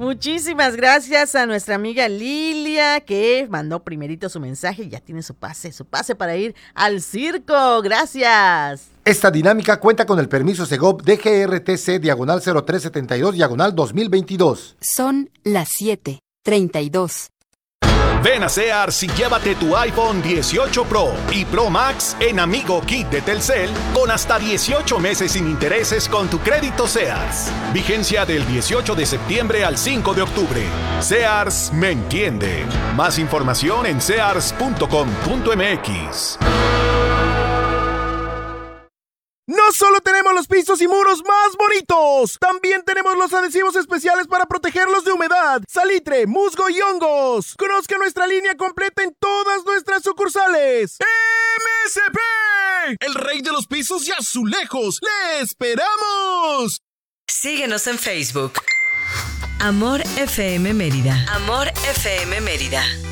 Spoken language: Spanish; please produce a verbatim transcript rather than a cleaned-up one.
Muchísimas gracias a nuestra amiga Lilia, que mandó primerito su mensaje y ya tiene su pase, su pase para ir al circo. Gracias. Esta dinámica cuenta con el permiso Segov D G R T C diagonal cero tres setenta y dos diagonal dos mil veintidós. Son las siete treinta y dos. Ven a Sears y llévate tu iPhone dieciocho Pro y Pro Max en Amigo Kit de Telcel con hasta dieciocho meses sin intereses con tu crédito Sears. Vigencia del dieciocho de septiembre al cinco de octubre. Sears me entiende. Más información en sears punto com punto m x. No solo tenemos los pisos y muros más bonitos, también tenemos los adhesivos especiales para protegerlos de humedad, salitre, musgo y hongos. Conozca nuestra línea completa en todas nuestras sucursales. ¡M S P! El rey de los pisos y azulejos. ¡Le esperamos! Síguenos en Facebook. Amor F M Mérida. Amor F M Mérida.